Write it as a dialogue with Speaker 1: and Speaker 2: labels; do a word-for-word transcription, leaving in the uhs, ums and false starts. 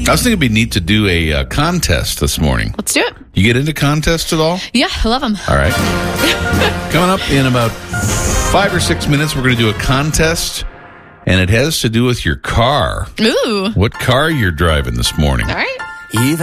Speaker 1: I was thinking it'd be neat to do a uh, contest this morning.
Speaker 2: Let's do it.
Speaker 1: You get into contests at all?
Speaker 2: Yeah, I love them.
Speaker 1: All right. Coming up in about five or six minutes, we're going to do a contest, and it has to do with your car.
Speaker 2: Ooh.
Speaker 1: What car you're driving this morning.
Speaker 2: All right.
Speaker 3: Even